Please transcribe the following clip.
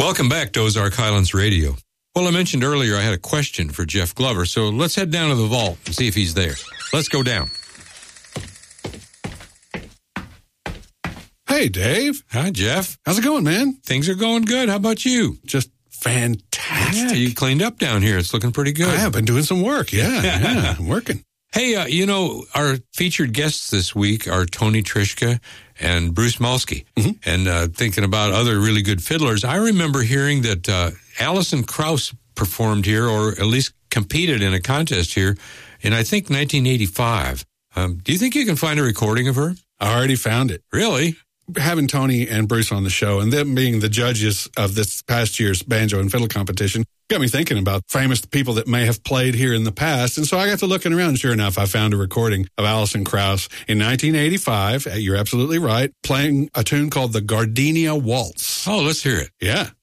Welcome back to Ozark Highlands Radio. Well, I mentioned earlier I had a question for Jeff Glover, so let's head down to the vault and see if he's there. Let's go down. Hey, Dave. Hi, Jeff. How's it going, man? Things are going good. How about you? Just fantastic. Yeah, you cleaned up down here. It's looking pretty good. I have been doing some work. Yeah, I'm working. Hey, our featured guests this week are Tony Trischka and Bruce Malsky. Mm-hmm. And thinking about other really good fiddlers, I remember hearing that Alison Krauss performed here, or at least competed in a contest here, in, I think, 1985. Do you think you can find a recording of her? I already found it. Really? Having Tony and Bruce on the show and them being the judges of this past year's banjo and fiddle competition got me thinking about famous people that may have played here in the past. And so I got to looking around. Sure enough, I found a recording of Alison Krauss in 1985. You're absolutely right. Playing a tune called the Gardenia Waltz. Oh, let's hear it. Yeah.